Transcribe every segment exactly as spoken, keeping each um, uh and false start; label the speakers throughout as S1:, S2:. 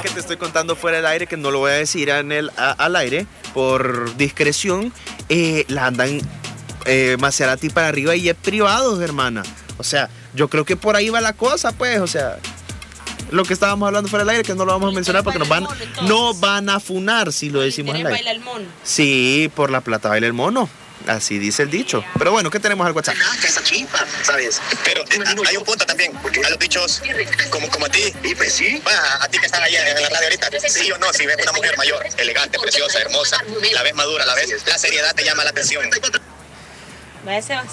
S1: que te estoy contando fuera del aire, que no lo voy a decir en el, a, al aire, por discreción, eh, la andan eh, Maserati para arriba y es privados, hermana. O sea, yo creo que por ahí va la cosa, pues, o sea, lo que estábamos hablando fuera del aire, que no lo vamos a mencionar porque nos van, no van a funar si lo decimos en el aire.
S2: Baila el mono.
S1: Sí, por la plata baila el mono. Así dice el dicho. Pero bueno, ¿qué tenemos al WhatsApp?
S3: Ah, que esa chispa, ¿sabes? Pero eh, hay un punto también, porque a los bichos como, como a ti, y pues sí, bueno, a ti que están allá en la radio ahorita, sí o no, si ves una mujer mayor, elegante, preciosa, hermosa, la ves madura, la ves, la seriedad te llama la atención.
S2: Vaya, Sebas.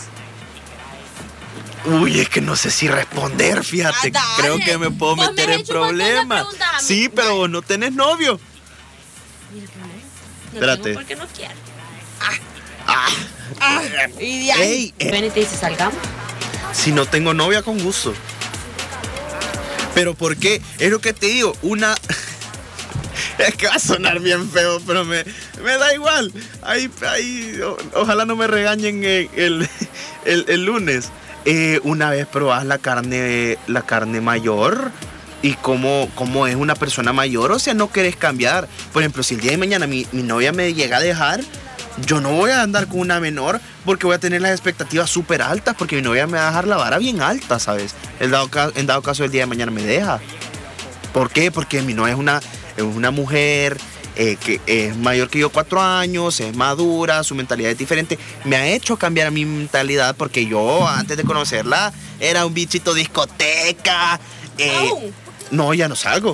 S1: Uy, es que no sé si responder, fíjate.
S2: Ah,
S1: creo que me puedo
S2: vos
S1: meter
S2: me has
S1: en
S2: hecho un montón de
S1: problemas.
S2: preguntas a mí.
S1: Sí, pero vos no tenés novio.
S2: Mira, pero no, no
S1: Espérate.
S2: tengo porque no quiero.
S1: Ah,
S2: Ah, y de ahí.
S1: Ey, eh.
S2: Ven y te dice, salgamos.
S1: si no tengo novia, con gusto. Pero ¿por qué? Es lo que te digo, una... Es que va a sonar bien feo, pero me, me da igual. Ahí, ahí, o- ojalá no me regañen el, el, el- el lunes. Eh, una vez probás la carne, la carne mayor y cómo, cómo es una persona mayor, o sea, no querés cambiar. Por ejemplo, si el día de mañana mi, mi novia me llega a dejar, yo no voy a andar con una menor porque voy a tener las expectativas súper altas, porque mi novia me va a dejar la vara bien alta, ¿sabes? En dado, ca- en dado caso el día de mañana me deja. ¿Por qué? Porque mi novia es una, es una mujer eh, que es mayor que yo cuatro años, es madura, su mentalidad es diferente. Me ha hecho cambiar mi mentalidad porque yo antes de conocerla era un bichito discoteca. eh,
S2: Aún.
S1: no, ya no salgo.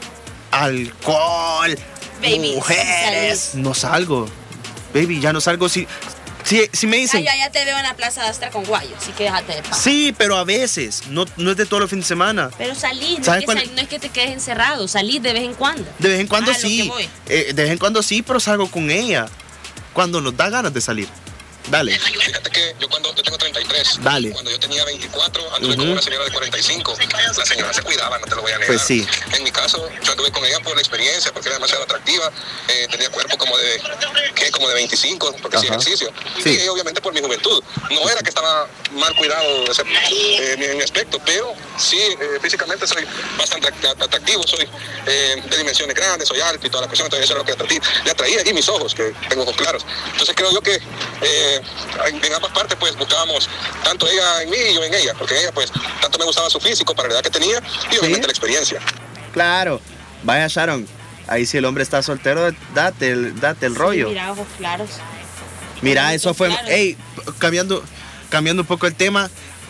S1: Alcohol,
S2: Baby,
S1: mujeres,
S2: sí
S1: no salgo. Baby, ya no salgo. Si, si, si me
S2: Ah,
S1: dicen...
S2: yo ya te veo en la plaza de Astra con guayo, así que déjate de paz.
S1: Sí, pero a veces, no, no es de todos los fines de semana.
S2: Pero salí, no,
S1: ¿Sabes
S2: es que
S1: cuál-
S2: sal- no es que te quedes encerrado, salí de vez en cuando.
S1: De vez en cuando
S2: Ah, lo que
S1: sí.
S2: voy.
S1: Eh, de vez en cuando sí, pero salgo con ella. Cuando nos da ganas de salir. Dale.
S3: Fíjate que yo cuando yo tengo treinta y tres,
S1: Dale.
S3: cuando yo tenía veinticuatro, anduve
S1: Ujú.
S3: con una señora de cuarenta y cinco. La señora se cuidaba, no te lo voy a negar.
S1: Pues sí.
S3: En mi caso, yo anduve con ella por la experiencia, porque era demasiado atractiva, eh, tenía cuerpo como de, ¿qué? Como de veinticinco, porque hacía
S1: Ajá.
S3: ejercicio.
S1: Sí.
S3: Y obviamente por mi juventud. No era que estaba mal cuidado ese, eh, mi, mi aspecto, pero sí, eh, físicamente soy bastante atrac- atractivo, soy eh, de dimensiones grandes, soy alto y toda la cuestión, entonces eso es lo que atraí- le atraía, y mis ojos, que tengo ojos claros. Entonces creo yo que eh, en ambas partes pues buscábamos tanto ella en mí y yo en ella, porque ella pues tanto me gustaba su físico para la edad que tenía y obviamente la experiencia.
S1: Claro. Vaya, Sharon. Ahí si el hombre está soltero, date el, date el rollo.
S2: Sí, mira, ojos claros.
S1: Mira,
S2: Ojos
S1: eso fue...
S2: claros.
S1: Ey, cambiando, cambiando un poco el tema.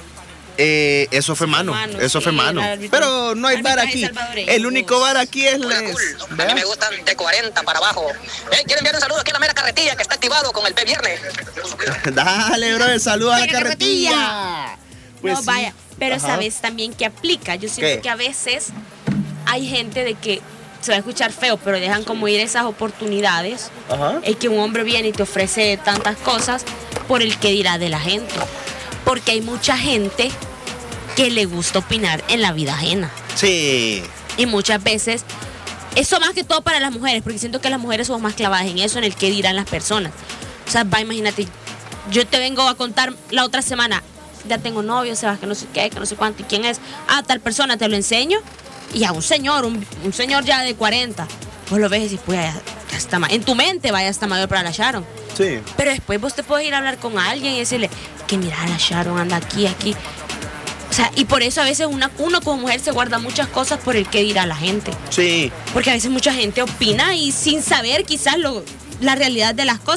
S1: eh, eso fue
S2: Sí,
S1: mano.
S2: mano,
S1: Eso
S2: sí,
S1: fue mano.
S2: el árbitro-
S1: Pero no hay bar
S2: arbitraje
S1: aquí.
S2: salvadoreño.
S1: El único bar aquí es...
S3: Hola,
S1: les-
S3: cool. A
S1: ¿vea?
S3: mí me gustan de cuarenta para abajo. Eh, quiero enviar un saludo aquí a la mera carretilla que está activado con el P viernes.
S1: Dale, bro, saludos a la
S2: Venga,
S1: carretilla. Pues
S2: no,
S1: sí.
S2: vaya, pero
S1: Ajá.
S2: sabes también que aplica. Yo siento
S1: ¿Qué?
S2: que a veces hay gente de que se va a escuchar feo, pero dejan como ir esas oportunidades.
S1: Ajá.
S2: Es que un hombre viene y te ofrece tantas cosas por el que dirá de la gente. Porque hay mucha gente que le gusta opinar en la vida ajena.
S1: Sí.
S2: Y muchas veces, eso más que todo para las mujeres, porque siento que las mujeres somos más clavadas en eso, en el que dirán las personas. O sea, va, imagínate, yo te vengo a contar la otra semana, ya tengo novio, Sebas, que no sé qué, que no sé cuánto, y quién es. Ah, tal persona, te lo enseño. Y a un señor, un, un señor ya de cuarenta, pues lo ves y dices, pues ya, ya está ma- en tu mente vaya está mayor para la Sharon.
S1: Sí.
S2: Pero después vos te puedes ir a hablar con alguien y decirle, que mira, la Sharon anda aquí, aquí. O sea, y por eso a veces una, uno como mujer se guarda muchas cosas por el que dirá la gente.
S1: Sí.
S2: Porque a veces mucha gente opina y sin saber quizás lo, la realidad de las cosas.